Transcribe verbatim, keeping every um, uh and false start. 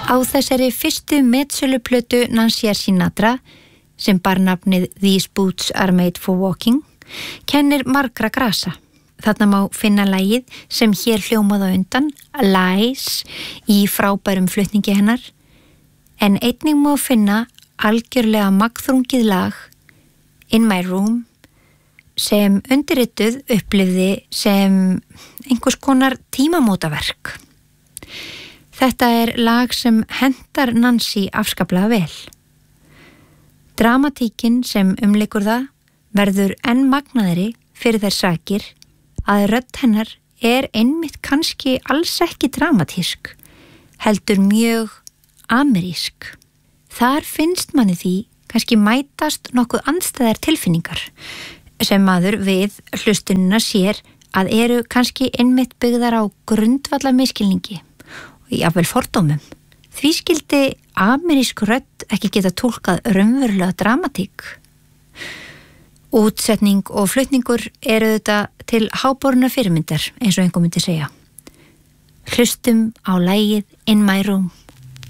Á þessari fyrstu metsöluplötu Nancy Sinatra, sem bar nafnið These Boots Are Made for Walking, kennir margra grasa. Þarna má finna lagið sem hér hljómaði á undan, Lies, í frábærum flutningi hennar, en einnig má finna algjörlega magnþrungið lag, In My Room, sem undirrituð upplifði sem einhvers konar tímamótaverk. Þetta er lag sem hentar Nancy afskaplega vel. Dramatíkin sem umlykur það verður enn magnaðri fyrir þær sakir að rödd hennar er einmitt kannski alls ekki dramatísk, heldur mjög amerísk. Þar finnst manni því kannski mætast nokkuð andstæðar tilfinningar sem maður við hlustunina sér að eru kannski einmitt byggðar á grundvalla miskilningi og jafnvel fordómum. Því skildi amerísk rödd ekki geta túlkað raunverulega dramatík. Útsetning og flutningur eru þetta til háborna fyrirmyndar, eins og einhver myndi segja. Hlustum á lagið In My Room.